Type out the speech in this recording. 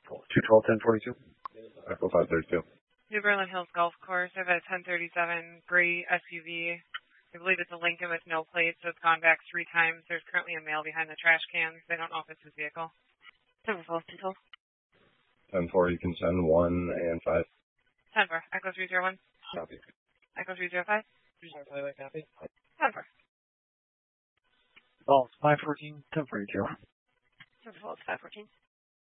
212-1042. Echo 532. New Berlin Hills Golf Course. I've had a 1037 gray SUV. I believe it's a Lincoln with no plates, so it's gone back 3 times. There's currently a male behind the trash cans. They don't know if it's his vehicle. 10-4, 10-4, you can send 1 and 5. 10-4. Echo 301. Copy. Echo 305. 305, copy. 10-4. Balls 514, 1042. 10-4, 514.